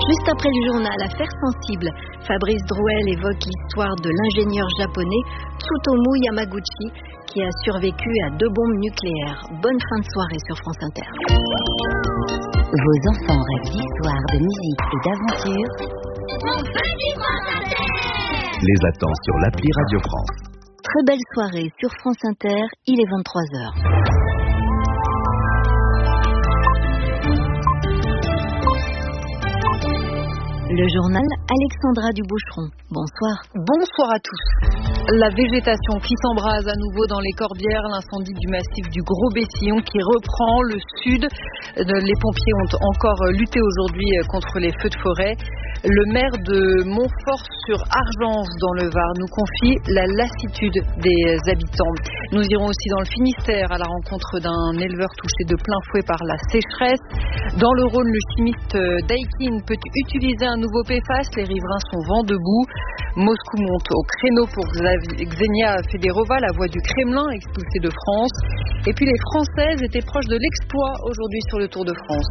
Juste après le journal, affaire sensible, Fabrice Drouel évoque l'histoire de l'ingénieur japonais Tsutomu Yamaguchi qui a survécu à 2 bombes nucléaires. Bonne fin de soirée sur France Inter. Vos enfants rêvent d'histoire, de musique et d'aventure. On fait du France Inter. Les attend sur l'appli Radio France. Très belle soirée sur France Inter, il est 23h. Le journal Alexandra Duboucheron. Bonsoir. Bonsoir à tous. La végétation qui s'embrase à nouveau dans les Corbières, l'incendie du massif du Gros Bessillon qui reprend le sud. Les pompiers ont encore lutté aujourd'hui contre les feux de forêt. Le maire de Montfort-sur-Argence dans le Var nous confie la lassitude des habitants. Nous irons aussi dans le Finistère à la rencontre d'un éleveur touché de plein fouet par la sécheresse. Dans le Rhône, le chimiste Daikin peut utiliser un nouveau PFAS. Les riverains sont vent debout. Moscou monte au créneau pour Xenia Federova, la voix du Kremlin expulsée de France. Et puis les Françaises étaient proches de l'exploit aujourd'hui sur le Tour de France.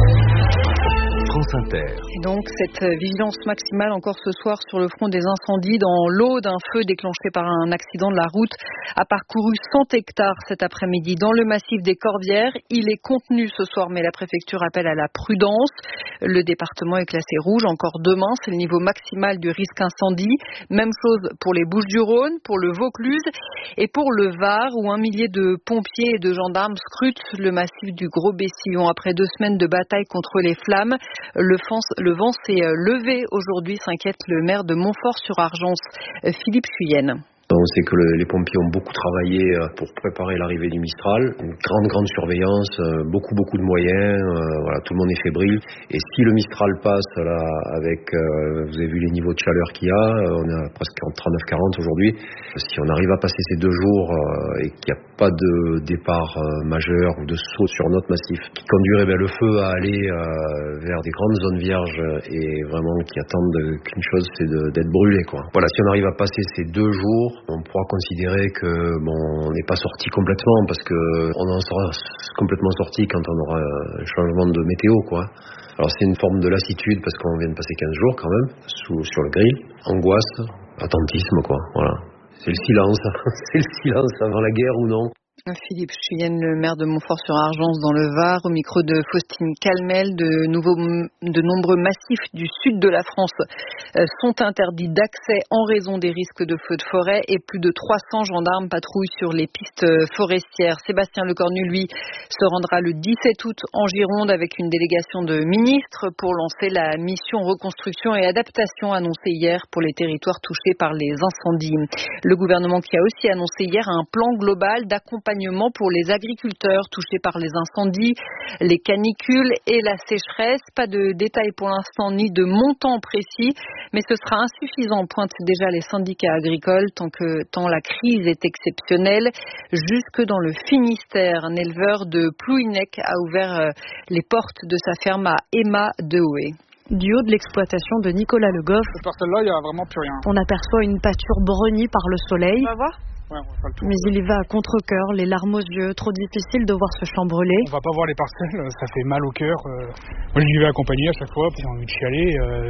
France Inter. Et donc cette vigilance maximale encore ce soir sur le front des incendies dans l'eau d'un feu déclenché par un accident de la route a parcouru 100 hectares cet après-midi dans le massif des Corbières. Il est contenu ce soir mais la préfecture appelle à la prudence. Le département est classé rouge encore demain, c'est le niveau maximal du risque incendie. Même chose pour les Bouches-du-Rhône, pour le Vaucluse et pour le Var où 1 millier de pompiers et de gendarmes scrutent le massif du Gros Bessillon après 2 semaines de bataille contre les flammes. Le vent s'est levé aujourd'hui, s'inquiète le maire de Montfort-sur-Argence, Philippe Chuyenne. On sait que les pompiers ont beaucoup travaillé pour préparer l'arrivée du Mistral. Une grande surveillance, beaucoup de moyens. Voilà, tout le monde est fébrile. Et si le Mistral passe là, avec, vous avez vu les niveaux de chaleur qu'il y a, on est presque en 39-40 aujourd'hui. Si on arrive à passer ces 2 jours et qu'il n'y a pas de départ majeur ou de saut sur notre massif qui conduirait le feu à aller vers des grandes zones vierges et vraiment qui attendent qu'une chose, c'est d'être brûlé, quoi. Voilà, si on arrive à passer ces 2 jours, on pourra considérer que on n'est pas sorti complètement parce que on en sera complètement sorti quand on aura un changement de météo, quoi. Alors c'est une forme de lassitude parce qu'on vient de passer 15 jours quand même sur le grill, angoisse, attentisme, quoi. Voilà. C'est le silence, c'est le silence avant la guerre ou non. Philippe Chuyenne, le maire de Montfort-sur-Argence dans le Var, au micro de Faustine Calmel. De nombreux massifs du sud de la France sont interdits d'accès en raison des risques de feux de forêt et plus de 300 gendarmes patrouillent sur les pistes forestières. Sébastien Lecornu, lui, se rendra le 17 août en Gironde avec une délégation de ministres pour lancer la mission reconstruction et adaptation annoncée hier pour les territoires touchés par les incendies. Le gouvernement qui a aussi annoncé hier un plan global d'accompagnement pour les agriculteurs touchés par les incendies, les canicules et la sécheresse. Pas de détails pour l'instant ni de montant précis, mais ce sera insuffisant, pointent déjà les syndicats agricoles, tant la crise est exceptionnelle. Jusque dans le Finistère, un éleveur de Plouhinec a ouvert les portes de sa ferme à Emma de Hoé. Du haut de l'exploitation de Nicolas Le Goff, cette parcelle-là, il n'y a vraiment plus rien. On aperçoit une pâture brunie par le soleil. On va voir. Ouais, on va faire le tour. Mais il y va à contre-cœur, les larmes aux yeux, trop difficile de voir ce champ brûler. On va pas voir les parcelles, ça fait mal au cœur. Moi je vais accompagner à chaque fois, puis j'ai envie de chialer,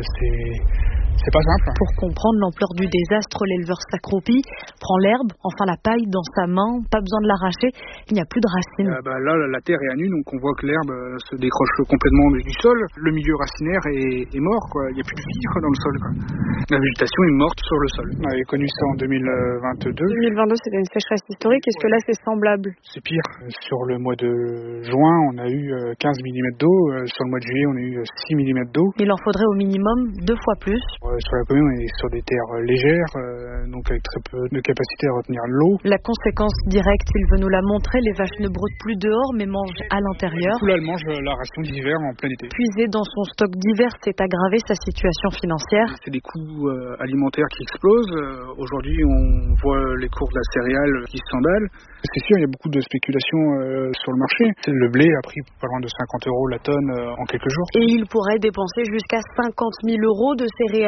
c'est pas simple. Pour comprendre l'ampleur du désastre, l'éleveur s'accroupit, prend l'herbe, enfin la paille dans sa main, pas besoin de l'arracher, il n'y a plus de racines. Là, la terre est à nu, donc on voit que l'herbe se décroche complètement du sol. Le milieu racinaire est mort, quoi. Il n'y a plus de vie dans le sol, quoi. La végétation est morte sur le sol. On avait connu ça en 2022. 2022, c'était une sécheresse historique. Est-ce que là, c'est semblable? C'est pire. Sur le mois de juin, on a eu 15 mm d'eau. Sur le mois de juillet, on a eu 6 mm d'eau. Il en faudrait au minimum 2 fois plus. Sur la commune, on est sur des terres légères, donc avec très peu de capacité à retenir l'eau. La conséquence directe, il veut nous la montrer, les vaches ne broutent plus dehors, mais mangent à l'intérieur. Du coup, là, elles mangent la ration d'hiver en plein été. Puisé dans son stock d'hiver, c'est aggravé sa situation financière. C'est des coûts alimentaires qui explosent. Aujourd'hui, on voit les cours de la céréale qui s'emballent. C'est sûr, il y a beaucoup de spéculation sur le marché. Le blé a pris pas loin de 50 € la tonne en quelques jours. Et il pourrait dépenser jusqu'à 50 000 € de céréales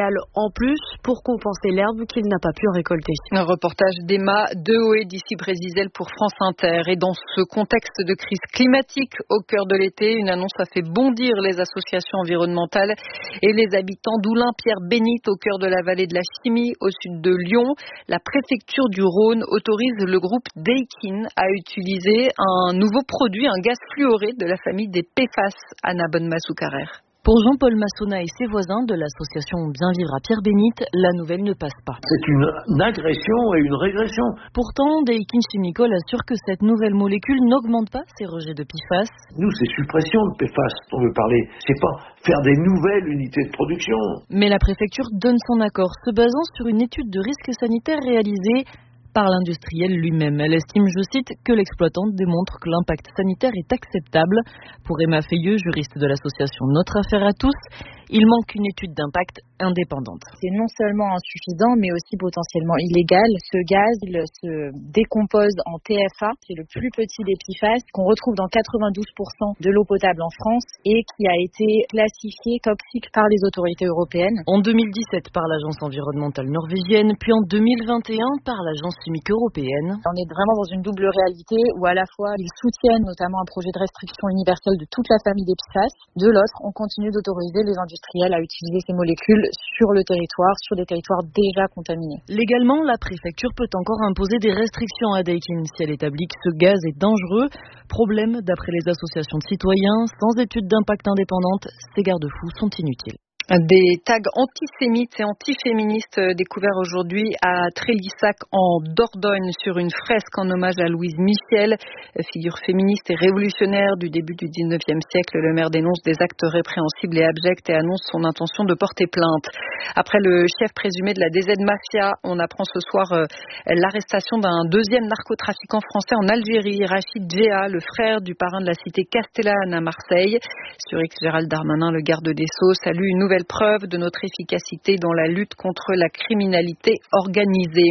céréales en plus pour compenser l'herbe qu'il n'a pas pu récolter. Un reportage d'Emma Dehoé d'ici Brésisel pour France Inter. Et dans ce contexte de crise climatique au cœur de l'été, une annonce a fait bondir les associations environnementales et les habitants d'Oulin-Pierre-Bénite au cœur de la vallée de la Chimie au sud de Lyon. La préfecture du Rhône autorise le groupe Daikin à utiliser un nouveau produit, un gaz fluoré de la famille des PFAS. Anna Bonne-Massoukarer. Pour Jean-Paul Massona et ses voisins de l'association Bien Vivre à Pierre-Bénite, la nouvelle ne passe pas. C'est une agression et une régression. Pourtant, Daikin Chemical assure que cette nouvelle molécule n'augmente pas ces rejets de PFAS. Nous, c'est suppression de PFAS dont on veut parler. C'est pas faire des nouvelles unités de production. Mais la préfecture donne son accord, se basant sur une étude de risque sanitaire réalisée par l'industriel lui-même. Elle estime, je cite, que l'exploitante démontre que l'impact sanitaire est acceptable. Pour Emma Feilleux, juriste de l'association Notre Affaire à tous, il manque une étude d'impact indépendante. C'est non seulement insuffisant, mais aussi potentiellement illégal. Ce gaz, il se décompose en TFA, qui est le plus petit des PFAS, qu'on retrouve dans 92% de l'eau potable en France et qui a été classifié toxique par les autorités européennes. En 2017 par l'agence environnementale norvégienne, puis en 2021 par l'agence chimique européenne. On est vraiment dans une double réalité où à la fois ils soutiennent notamment un projet de restriction universelle de toute la famille des PFAS, de l'autre on continue d'autoriser les industriels à utiliser ces molécules sur le territoire, sur des territoires déjà contaminés. Légalement, la préfecture peut encore imposer des restrictions à Daikin si elle établit que ce gaz est dangereux. Problème, d'après les associations de citoyens, sans étude d'impact indépendante, ces garde-fous sont inutiles. Des tags antisémites et antiféministes découverts aujourd'hui à Trélissac en Dordogne sur une fresque en hommage à Louise Michel, figure féministe et révolutionnaire du début du 19e siècle. Le maire dénonce des actes répréhensibles et abjects et annonce son intention de porter plainte. Après le chef présumé de la DZ Mafia, on apprend ce soir l'arrestation d'un deuxième narcotrafiquant français en Algérie, Rachid Djéa, le frère du parrain de la cité Castellane à Marseille. Sur X, Gérald Darmanin, le garde des Sceaux, salue une nouvelle preuve de notre efficacité dans la lutte contre la criminalité organisée.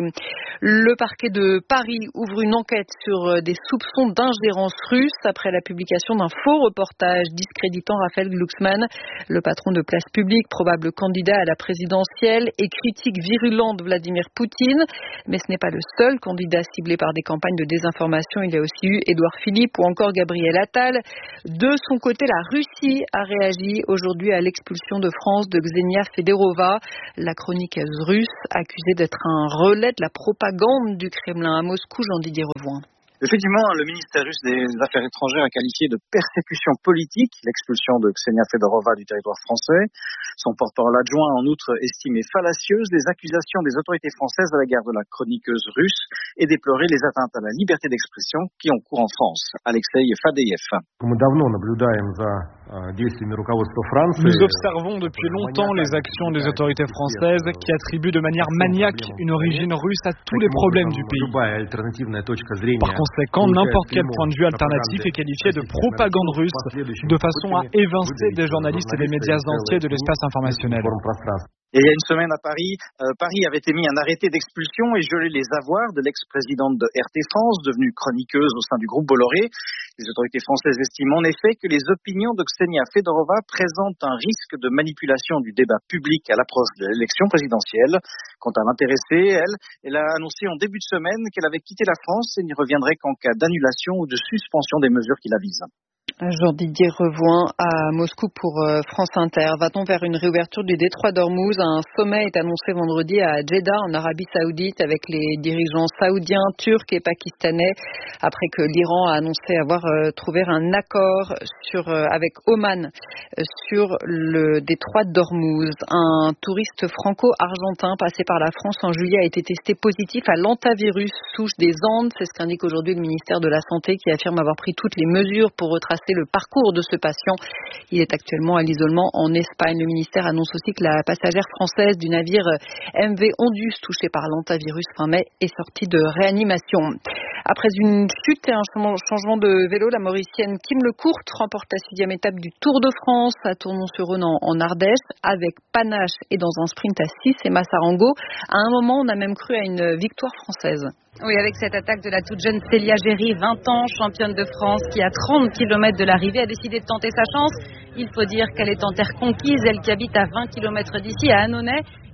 Le parquet de Paris ouvre une enquête sur des soupçons d'ingérence russe après la publication d'un faux reportage discréditant Raphaël Glucksmann, le patron de Place Publique, probable candidat à la présidentielle et critique virulente de Vladimir Poutine. Mais ce n'est pas le seul candidat ciblé par des campagnes de désinformation. Il y a aussi eu Édouard Philippe ou encore Gabriel Attal. De son côté, la Russie a réagi aujourd'hui à l'expulsion de France de Ksenia Federova, la chroniqueuse russe accusée d'être un relais de la propagande du Kremlin. À Moscou, Jean-Didier Revoin. Effectivement, le ministère russe des Affaires étrangères a qualifié de persécution politique l'expulsion de Ksenia Fedorova du territoire français. Son porte-parole adjoint, en outre, estimé fallacieuse les accusations des autorités françaises à l'égard de la chroniqueuse russe et déploré les atteintes à la liberté d'expression qui ont cours en France. Alexei Fadeyev. Nous observons depuis longtemps les actions des autorités françaises qui attribuent de manière maniaque une origine russe à tous les problèmes du pays. Par conséquent, n'importe quel point de vue alternatif est qualifié de propagande russe, de façon à évincer des journalistes et des médias entiers de l'espace informationnel. Et il y a une semaine à Paris, Paris avait émis un arrêté d'expulsion et gelé les avoirs de l'ex-présidente de RT France, devenue chroniqueuse au sein du groupe Bolloré. Les autorités françaises estiment en effet que les opinions de Ksenia Fedorova présentent un risque de manipulation du débat public à l'approche de l'élection présidentielle. Quant à l'intéressée, elle a annoncé en début de semaine qu'elle avait quitté la France et n'y reviendrait qu'en cas d'annulation ou de suspension des mesures qui la visent. Jean-Didier Revoin à Moscou pour France Inter. Va-t-on vers une réouverture du détroit d'Ormuz? Un sommet est annoncé vendredi à Jeddah en Arabie Saoudite avec les dirigeants saoudiens, turcs et pakistanais après que l'Iran a annoncé avoir trouvé un accord avec Oman sur le détroit d'Ormuz. Un touriste franco-argentin passé par la France en juillet a été testé positif à l'hantavirus souche des Andes. C'est ce qu'indique aujourd'hui le ministère de la Santé qui affirme avoir pris toutes les mesures pour retracer le parcours de ce patient. Il est actuellement à l'isolement en Espagne. Le ministère annonce aussi que la passagère française du navire MV Ondus touché par l'hantavirus fin mai est sortie de réanimation. Après une chute et un changement de vélo, la Mauricienne Kim Lecourt remporte la 6e étape du Tour de France à Tournon-sur-Rhône en Ardèche avec panache et dans un sprint à 6 et Massarango. À un moment, on a même cru à une victoire française. Oui, avec cette attaque de la toute jeune Célia Géry, 20 ans, championne de France, qui à 30 km de l'arrivée a décidé de tenter sa chance. Il faut dire qu'elle est en terre conquise, elle qui habite à 20 km d'ici, à Annonay.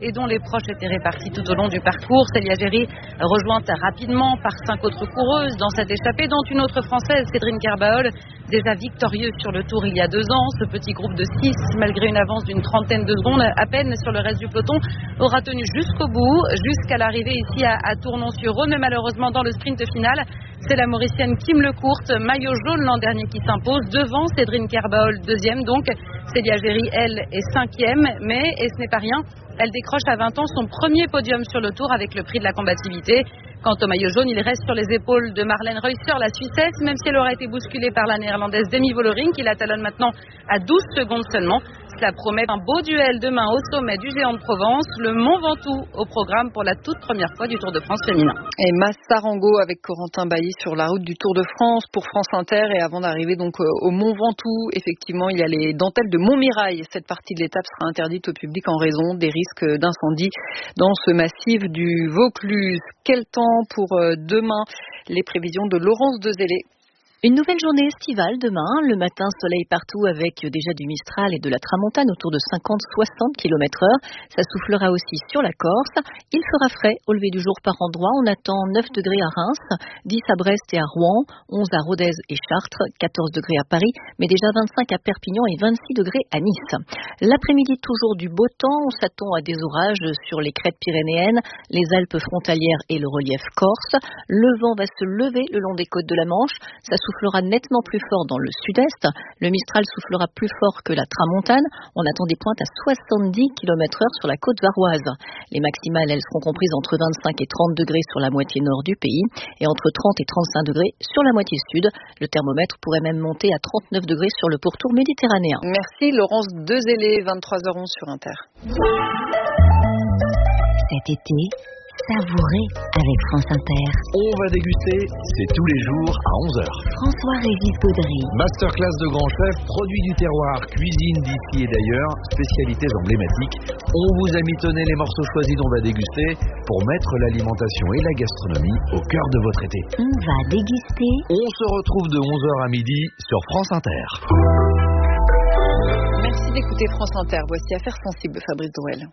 et dont les proches étaient répartis tout au long du parcours. Célia Géry, rejointe rapidement par 5 autres coureuses dans cette échappée, dont une autre française, Cédrine Kerbaol, déjà victorieuse sur le Tour il y a 2 ans. Ce petit groupe de 6, malgré une avance d'une trentaine de secondes à peine sur le reste du peloton, aura tenu jusqu'au bout, jusqu'à l'arrivée ici à Tournon-sur-Rhône. Mais malheureusement, dans le sprint final, c'est la Mauricienne Kim Lecourt, maillot jaune l'an dernier, qui s'impose devant Cédrine Kerbaol, 2e donc. Célia Géry, elle, est 5e, mais, et ce n'est pas rien, elle décroche à 20 ans son premier podium sur le Tour avec le prix de la combativité. Quant au maillot jaune, il reste sur les épaules de Marlène Reusser, la Suissesse, même si elle aura été bousculée par la néerlandaise Demi Vollering, qui la talonne maintenant à 12 secondes seulement. Cela promet un beau duel demain au sommet du Géant de Provence, le Mont Ventoux au programme pour la toute première fois du Tour de France féminin. Et Massarango avec Corentin Bailly sur la route du Tour de France pour France Inter. Et avant d'arriver donc au Mont Ventoux, effectivement, il y a les dentelles de Montmirail. Cette partie de l'étape sera interdite au public en raison des risques d'incendie dans ce massif du Vaucluse. Quel temps pour demain? Les prévisions de Laurence Dezélé. Une nouvelle journée estivale demain. Le matin, soleil partout avec déjà du Mistral et de la Tramontane autour de 50-60 km/h. Ça soufflera aussi sur la Corse. Il fera frais au lever du jour par endroit. On attend 9 degrés à Reims, 10 à Brest et à Rouen, 11 à Rodez et Chartres, 14 degrés à Paris, mais déjà 25 à Perpignan et 26 degrés à Nice. L'après-midi, toujours du beau temps. On s'attend à des orages sur les crêtes pyrénéennes, les Alpes frontalières et le relief corse. Le vent va se lever le long des côtes de la Manche. Ça soufflera nettement plus fort dans le sud-est. Le Mistral soufflera plus fort que la Tramontane. On attend des pointes à 70 km/h sur la côte varoise. Les maximales, elles seront comprises entre 25 et 30 degrés sur la moitié nord du pays et entre 30 et 35 degrés sur la moitié sud. Le thermomètre pourrait même monter à 39 degrés sur le pourtour méditerranéen. Merci Laurence Dezélé, 23h11 sur Inter. Cet été, savourez avec France Inter. On va déguster, c'est tous les jours à 11h. François-Régis Gaudry. Masterclass de grands chefs, produits du terroir, cuisine d'ici et d'ailleurs, spécialités emblématiques. On vous a mitonné les morceaux choisis dont on va déguster pour mettre l'alimentation et la gastronomie au cœur de votre été. On va déguster. On se retrouve de 11h à midi sur France Inter. Merci d'écouter France Inter. Voici Affaires sensibles, Fabrice Drouel.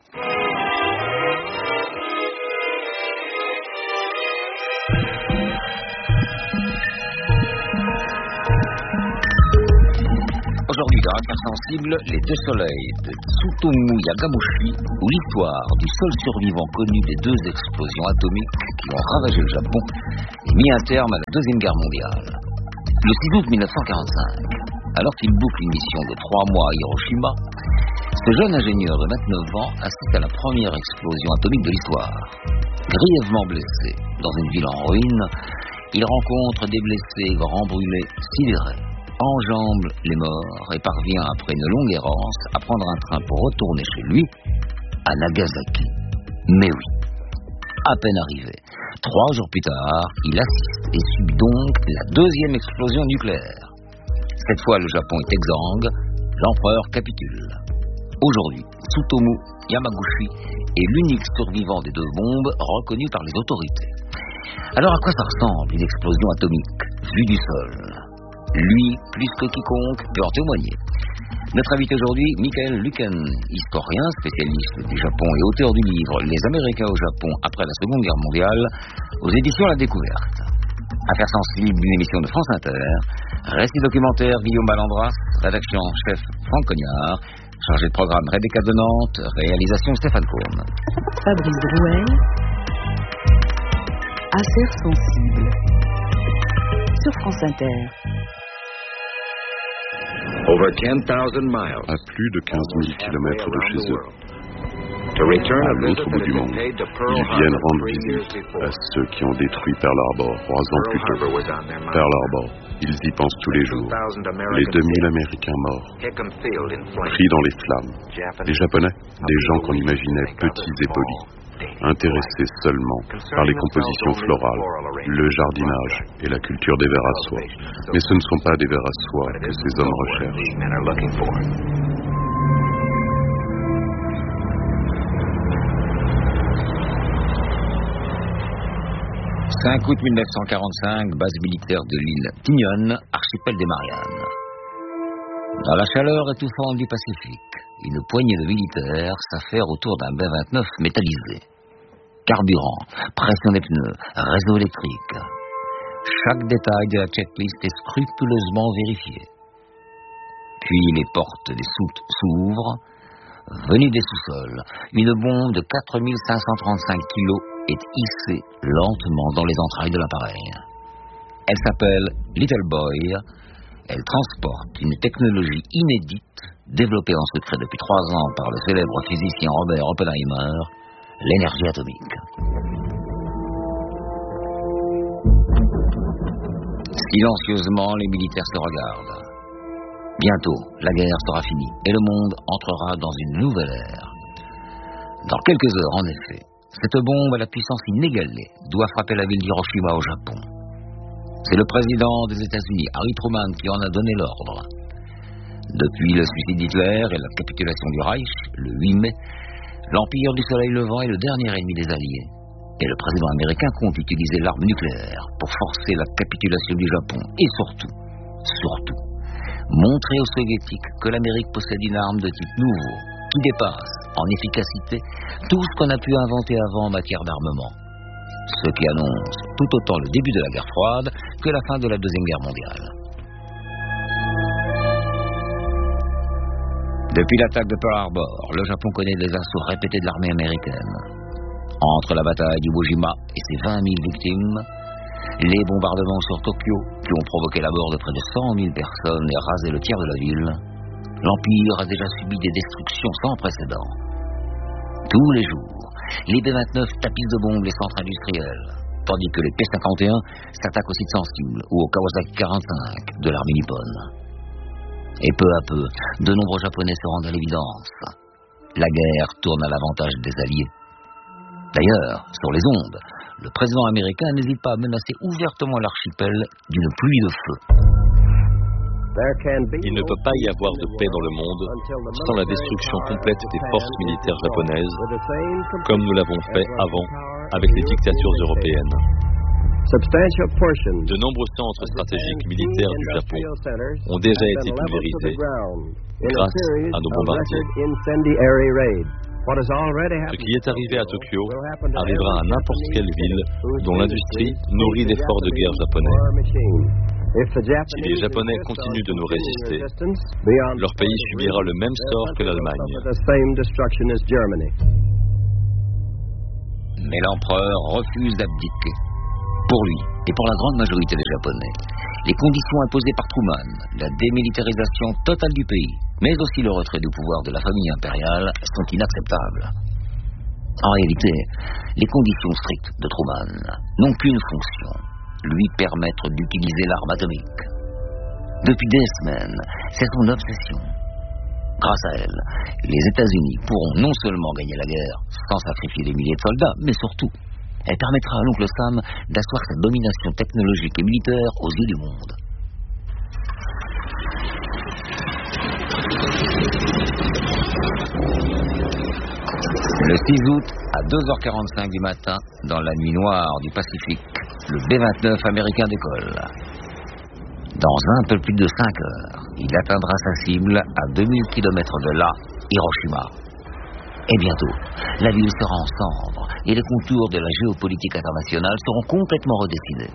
Aujourd'hui, dans Affaires sensibles, les 2 soleils de Tsutomu Yamaguchi, ou l'histoire du seul survivant connu des 2 explosions atomiques qui ont ravagé le Japon et mis un terme à la Deuxième Guerre mondiale. Le 6 août 1945, alors qu'il boucle une mission de 3 mois à Hiroshima, ce jeune ingénieur de 29 ans assiste à la première explosion atomique de l'histoire. Grièvement blessé dans une ville en ruine, il rencontre des blessés grands brûlés sidérés, enjambe les morts et parvient après une longue errance à prendre un train pour retourner chez lui à Nagasaki. Mais oui, à peine arrivé, 3 jours plus tard, il assiste et subit donc la 2e explosion nucléaire. Cette fois, le Japon est exsangue, l'empereur capitule. Aujourd'hui, Tsutomu Yamaguchi est l'unique survivant des 2 bombes reconnu par les autorités. Alors à quoi ça ressemble une explosion atomique vue du sol? Lui, plus que quiconque, peut en témoigner. Notre invité aujourd'hui, Michael Luken, historien, spécialiste du Japon et auteur du livre « Les Américains au Japon après la Seconde Guerre mondiale » aux éditions La Découverte. Affaires sensibles d'une émission de France Inter, récit documentaire Guillaume Balandras, rédaction en chef Franck Cognard, chargé de programme Rebecca de Nantes, réalisation Stéphane Courne. Fabrice Drouel. Affaires sensibles sur France Inter. À plus de 15 000 km de chez eux, à l'autre bout du monde, ils viennent rendre visite à ceux qui ont détruit Pearl Harbor 3 ans plus tôt. Pearl Harbor, ils y pensent tous les jours. Les 2000 Américains morts, pris dans les flammes. Les Japonais, des gens qu'on imaginait petits et polis, intéressés seulement par les compositions florales, le jardinage et la culture des vers à soie. Mais ce ne sont pas des vers à soie que ces hommes recherchent. 5 août 1945, base militaire de l'île Tinian, archipel des Mariannes. Dans la chaleur étouffante du Pacifique, une poignée de militaires s'affairent autour d'un B-29 métallisé. Carburant, pression des pneus, réseau électrique. Chaque détail de la checklist est scrupuleusement vérifié. Puis les portes des soutes s'ouvrent. Venue des sous-sols, une bombe de 4535 kilos est hissée lentement dans les entrailles de l'appareil. Elle s'appelle Little Boy. Elle transporte une technologie inédite, développée en secret depuis 3 ans par le célèbre physicien Robert Oppenheimer, l'énergie atomique. Silencieusement, les militaires se regardent. Bientôt, la guerre sera finie et le monde entrera dans une nouvelle ère. Dans quelques heures, en effet, cette bombe à la puissance inégalée doit frapper la ville d'Hiroshima au Japon. C'est le président des États-Unis, Harry Truman, qui en a donné l'ordre. Depuis le suicide d'Hitler et la capitulation du Reich, le 8 mai, l'Empire du Soleil Levant est le dernier ennemi des Alliés. Et le président américain compte utiliser l'arme nucléaire pour forcer la capitulation du Japon. Et surtout, montrer aux Soviétiques que l'Amérique possède une arme de type nouveau, qui dépasse en efficacité tout ce qu'on a pu inventer avant en matière d'armement. Ce qui annonce tout autant le début de la guerre froide que la fin de la Deuxième Guerre mondiale. Depuis l'attaque de Pearl Harbor, le Japon connaît des assauts répétés de l'armée américaine. Entre la bataille d'Iwo Jima et ses 20 000 victimes, les bombardements sur Tokyo, qui ont provoqué la mort de près de 100 000 personnes et rasé le tiers de la ville, l'Empire a déjà subi des destructions sans précédent. Tous les jours, les B-29 tapissent de bombes les centres industriels, tandis que les P-51 s'attaquent aux sites sensibles ou aux Kawasaki 45 de l'armée nippone. Et peu à peu, de nombreux Japonais se rendent à l'évidence. La guerre tourne à l'avantage des Alliés. D'ailleurs, sur les ondes, le président américain n'hésite pas à menacer ouvertement l'archipel d'une pluie de feu. Il ne peut pas y avoir de paix dans le monde sans la destruction complète des forces militaires japonaises, comme nous l'avons fait avant avec les dictatures européennes. De nombreux centres stratégiques militaires du Japon ont déjà été pulvérisés grâce à nos bombardiers. Ce qui est arrivé à Tokyo arrivera à n'importe quelle ville dont l'industrie nourrit d'efforts de guerre japonais. Si les Japonais continuent de nous résister, leur pays subira le même sort que l'Allemagne. Mais l'empereur refuse d'abdiquer. Pour lui et pour la grande majorité des Japonais, les conditions imposées par Truman, la démilitarisation totale du pays, mais aussi le retrait du pouvoir de la famille impériale, sont inacceptables. En réalité, les conditions strictes de Truman n'ont qu'une fonction, lui permettre d'utiliser l'arme atomique. Depuis des semaines, c'est son obsession. Grâce à elle, les États-Unis pourront non seulement gagner la guerre sans sacrifier des milliers de soldats, mais surtout, elle permettra à l'oncle Sam d'asseoir sa domination technologique et militaire aux yeux du monde. Le 6 août, à 2h45 du matin, dans la nuit noire du Pacifique, le B-29 américain décolle. Dans un peu plus de 5 heures, il atteindra sa cible à 2000 km de là, Hiroshima. Et bientôt, la ville sera en cendres et les contours de la géopolitique internationale seront complètement redessinés.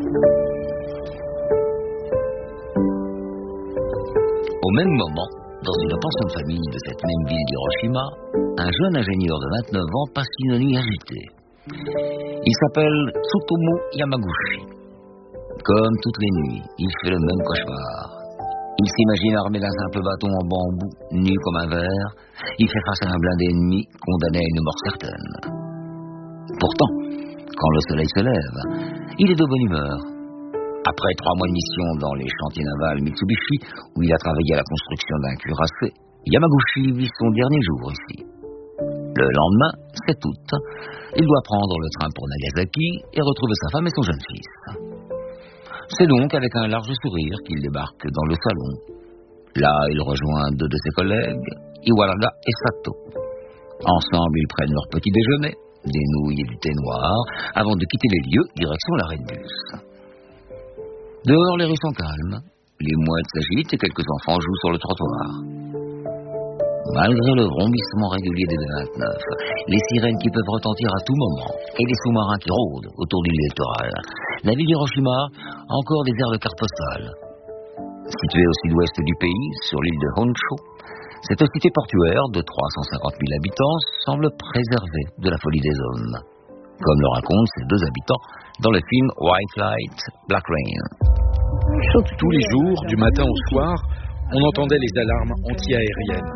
Au même moment, dans une pension de famille de cette même ville d'Hiroshima, un jeune ingénieur de 29 ans passe une nuit agitée. Il s'appelle Tsutomu Yamaguchi. Comme toutes les nuits, il fait le même cauchemar. Il s'imagine armé d'un simple bâton en bambou, nu comme un verre. Il fait face à un blindé ennemi, condamné à une mort certaine. Pourtant, quand le soleil se lève, il est de bonne humeur. Après 3 mois de mission dans les chantiers navals Mitsubishi, où il a travaillé à la construction d'un cuirassé, Yamaguchi vit son dernier jour ici. Le lendemain, 7 août, il doit prendre le train pour Nagasaki et retrouver sa femme et son jeune fils. C'est donc avec un large sourire qu'il débarque dans le salon. Là, il rejoint 2 de ses collègues, Iwaraga et Sato. Ensemble, ils prennent leur petit déjeuner, des nouilles et du thé noir, avant de quitter les lieux, direction l'arrêt de bus. Dehors, les rues sont calmes. Les mouettes s'agitent et quelques enfants jouent sur le trottoir. Malgré le vrombissement régulier des B-29, les sirènes qui peuvent retentir à tout moment et les sous-marins qui rôdent autour du littoral, la ville d'Hiroshima a encore des airs de carte postale. Située au sud-ouest du pays, sur l'île de Honshu, cette cité portuaire de 350 000 habitants semble préservée de la folie des hommes, comme le racontent ses deux habitants dans le film White Light, Black Rain. Tous les jours, du matin au soir, on entendait les alarmes anti-aériennes.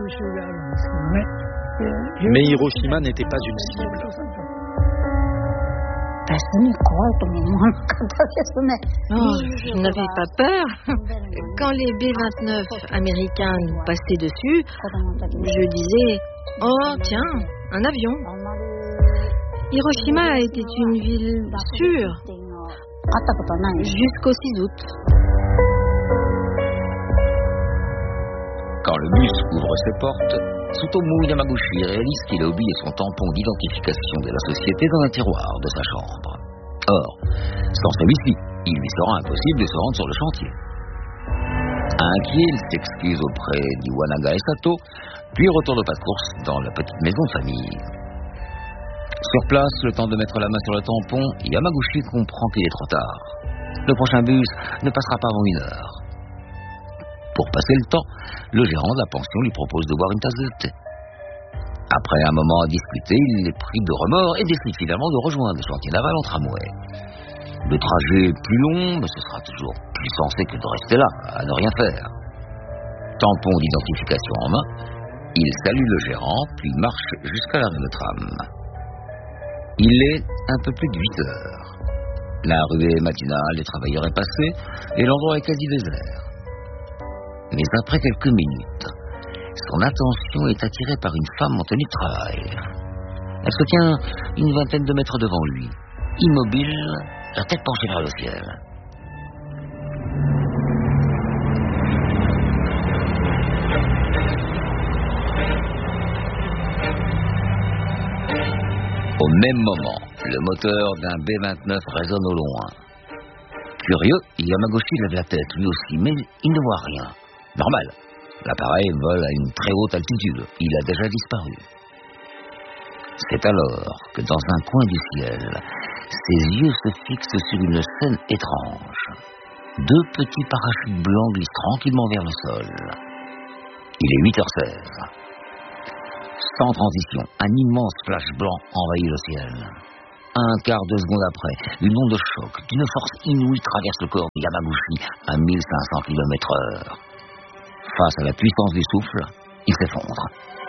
Mais Hiroshima n'était pas une cible. Je n'avais pas peur. Quand les B-29 américains nous passaient dessus, je disais « Oh, tiens, un avion !» Hiroshima était une ville sûre jusqu'au 6 août. Quand le bus ouvre ses portes, Tsutomu Yamaguchi réalise qu'il a oublié son tampon d'identification de la société dans un tiroir de sa chambre. Or, sans celui-ci, il lui sera impossible de se rendre sur le chantier. Inquiet, il s'excuse auprès d'Iwanaga et Sato, puis retourne au pas de course dans la petite maison de famille. Sur place, le temps de mettre la main sur le tampon, Yamaguchi comprend qu'il est trop tard. Le prochain bus ne passera pas avant 1 heure. Pour passer le temps, le gérant de la pension lui propose de boire une tasse de thé. Après un moment à discuter, il est pris de remords et décide finalement de rejoindre le chantier naval en tramway. Le trajet est plus long, mais ce sera toujours plus sensé que de rester là, à ne rien faire. Tampon d'identification en main, il salue le gérant, puis marche jusqu'à l'arrêt de tram. Il est un peu plus de 8 heures. La ruée matinale des travailleurs est passée et l'endroit est quasi désert. Mais après quelques minutes, son attention est attirée par une femme en tenue de travail. Elle se tient une vingtaine de mètres devant lui, immobile, la tête penchée vers le ciel. Au même moment, le moteur d'un B-29 résonne au loin. Curieux, Yamaguchi lève la tête lui aussi, mais il ne voit rien. Normal, l'appareil vole à une très haute altitude. Il a déjà disparu. C'est alors que dans un coin du ciel, ses yeux se fixent sur une scène étrange. 2 petits parachutes blancs glissent tranquillement vers le sol. Il est 8h16. Sans transition, un immense flash blanc envahit le ciel. Un quart de seconde après, une onde de choc d'une force inouïe traverse le corps de Yamaguchi à 1500 km/h. Face à la puissance du souffle, il s'effondre.